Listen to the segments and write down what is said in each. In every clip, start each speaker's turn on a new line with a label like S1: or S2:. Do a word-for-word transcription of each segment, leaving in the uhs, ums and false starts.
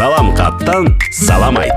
S1: салам каттан салам айт.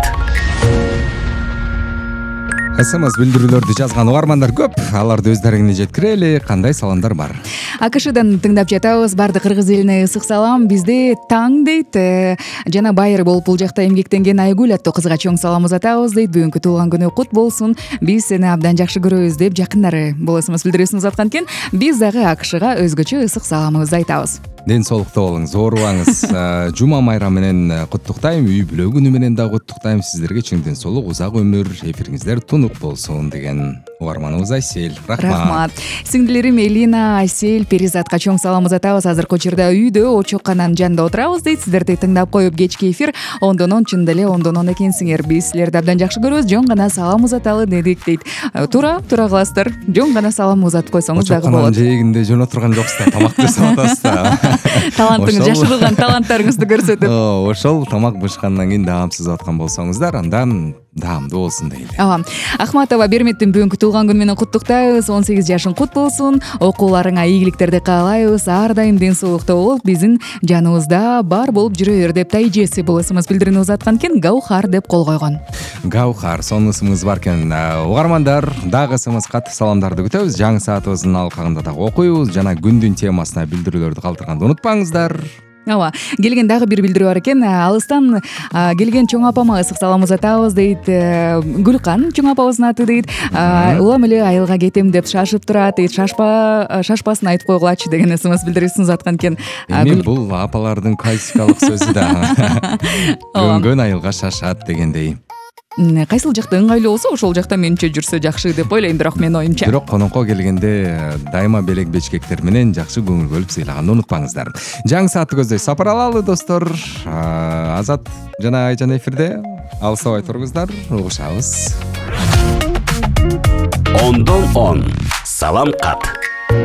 S2: СМС билдирүүлөрдү жазган угармандар көп, аларды өздөрүңүнө жеткирели. Кандай саламдар бар?
S3: АКШдан тыңдап жатабыз. Баардык кыргыз элине ысык салам. Бизде таң дейт жана байыр болуп бул жакта эмгектенген Айгүл аттуу кызга чоң салам узатабыз дейт. Бүгүнкү туулган күнү кут болсун. Биз сени абдан жакшы көрөбүз деп жакындары бул СМС билдирүүсүн узаткан экен. Биз дагы АКШга өзгөчө ысык саламыбызды айтабыз.
S2: Ден соолукта болуңуз, оорубаңыз. Жума майрамы менен куттуктайм, үй бүлө күнү менен да куттуктайм сиздерге. Чың ден соолук, узак өмүр, эфириңиздер тунук болсун деген угарманыбыз Айсель. Рахмат.
S3: Рахмат. Сиңдилерим Элина, Айсель, Перизатка чоң салам узатабыз. Азыркы учурда үйдө очоккананын жанында отурабыз дейт. Сиздерди тыңдап коюп кечки эфир ондон он чын деле ондон он экенсиңер. Биз силерди абдан жакшы көрөбүз. Жөн гана салам узаталы дедик дейт. Туура, туура кыласыздар. Жөн гана салам узатып койсоңуз дагы болот.
S2: Очоккананын жээгинде жөн отурган жоксуздар, тамак жасап атасыз да.
S3: Талантыңыз, жашырылган таланттарыңызды көрсөтүп.
S2: Ошол тамак бышкандан кийин даамсыз аткан болсоңуздар, андан даамдуу болсун дейли.
S3: Ага. Ахматова Берметтин бүгүнкү туулган күнү менен куттуктайбыз. он сегиз жашың кут болсун. Окууларыңа ийгиликтерди каалайбыз. Ар дайым ден соолукта болуп, биздин жаныбызда бар болуп жүрө бер деп тайжеси бул СМС билдирүүнү узаткан экен. Гаухар деп кол койгон.
S2: Гаухар, сонун ысымыңыз бар экен. Угармандар, дагы СМС кат саламдарды күтөбүз. Жаңы саатыбыздын алкагында дагы окуйбуз жана күндүн темасына билдирүүлөрдү калтырганды унутпаңыздар.
S3: Ооба, келген дагы бир билдирүү бар экен. Алыстан келген чоң апама ысык салам узатабыз дейт. Гүлкан чоң апабыздын аты дейт. Улам эле айылга кетем деп шашып турат дейт. Шашпа, шашпасын айтып койгулачы деген СМС билдирүүсүн узаткан экен.
S2: Эми бул апалардын классикалык сөзү да. Көнгөн айылга шашат дегендей.
S3: Кайсыл жакта ыңгайлуу болсо ошол жакта менче жүрсө жакшы деп ойлойм, бирок мен оюмча.
S2: Бирок конокко келгенде дайыма белек бечкектер менен жакшы көңүл бөлүп сыйлаганды унутпаңыздар. Жаңы саатты көздөй сапар алалы достор. Азат жана Айжан эфирде. Алыстабай туруңуздар, угушабыз.
S1: Ондон он салам кат.